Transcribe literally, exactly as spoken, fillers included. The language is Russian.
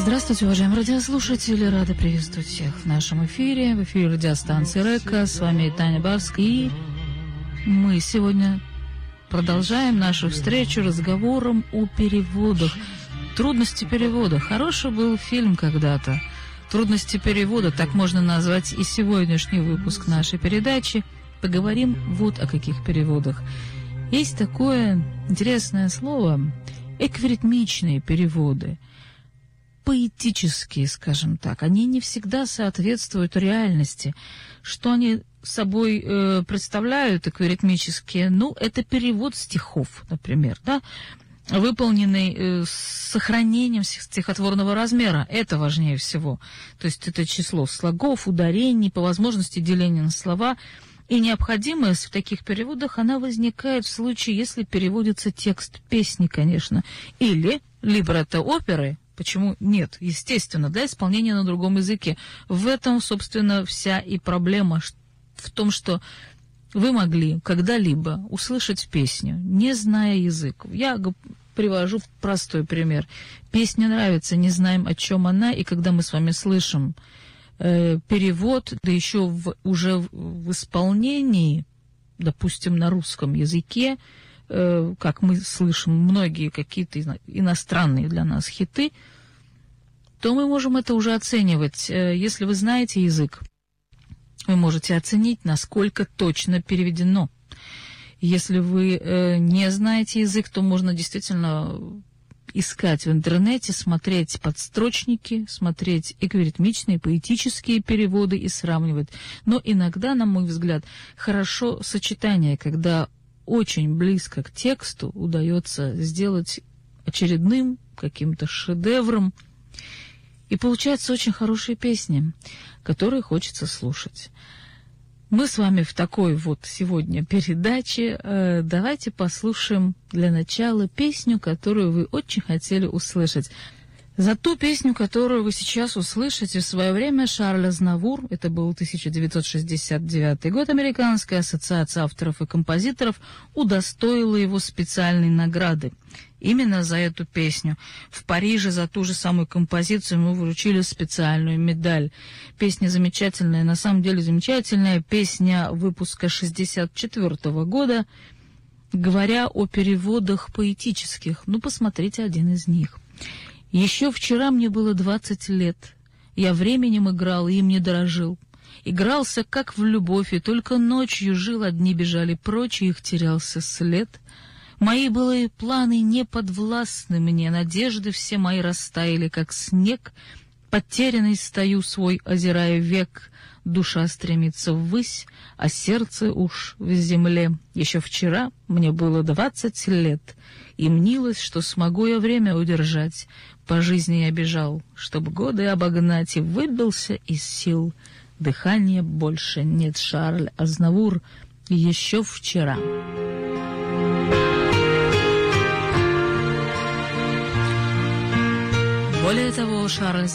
Здравствуйте, уважаемые радиослушатели. Рада приветствовать всех в нашем эфире. В эфире радиостанции РЭКО. С вами Таня Барская. И мы сегодня продолжаем нашу встречу разговором о переводах. Трудности перевода. Хороший был фильм когда-то. Трудности перевода, так можно назвать и сегодняшний выпуск нашей передачи. Поговорим вот о каких переводах. Есть такое интересное слово – эквиритмичные переводы. Поэтические, скажем так. Они не всегда соответствуют реальности. Что они собой э, представляют, эквиритмические? Ну, это перевод стихов, например, да? Выполненный э, с сохранением стихотворного размера. Это важнее всего. То есть это число слогов, ударений, по возможности деления на слова. И необходимость в таких переводах, она возникает в случае, если переводится текст песни, конечно, или либретто оперы. Почему нет? Естественно, для исполнения на другом языке. В этом, собственно, вся и проблема в том, что вы могли когда-либо услышать песню, не зная язык. Я привожу простой пример. Песня нравится, не знаем, о чем она, и когда мы с вами слышим э, перевод, да еще в, уже в, в исполнении, допустим, на русском языке, э, как мы слышим многие какие-то иностранные для нас хиты, то мы можем это уже оценивать. Э, если вы знаете язык, вы можете оценить, насколько точно переведено. Если вы э, не знаете язык, то можно действительно искать в интернете, смотреть подстрочники, смотреть эквиритмичные, поэтические переводы и сравнивать. Но иногда, на мой взгляд, хорошо сочетание, когда очень близко к тексту удается сделать очередным каким-то шедевром. И получаются очень хорошие песни, которые хочется слушать. Мы с вами в такой вот сегодня передаче. Э, давайте послушаем для начала песню, которую вы очень хотели услышать. За ту песню, которую вы сейчас услышите, в свое время Шарль Азнавур, это был тысяча девятьсот шестьдесят девятый год, Американская ассоциация авторов и композиторов удостоила его специальной награды. Именно за эту песню. В Париже за ту же самую композицию ему вручили специальную медаль. Песня замечательная, на самом деле замечательная. Песня выпуска шестьдесят четвёртого года, говоря о переводах поэтических. Ну, посмотрите один из них. «Еще вчера мне было двадцать лет. Я временем играл и им не дорожил. Игрался, как в любовь, и только ночью жил, а дни бежали прочь, и их терялся след. Мои былые планы не подвластны мне, надежды все мои растаяли, как снег. Потерянный стою свой, озирая век, душа стремится ввысь, а сердце уж в земле. Еще вчера мне было двадцать лет, и мнилось, что смогу я время удержать. По жизни я бежал, чтобы годы обогнать, и выбился из сил. Дыхания больше нет. Шарль Азнавур. Еще вчера. Более того, Шарль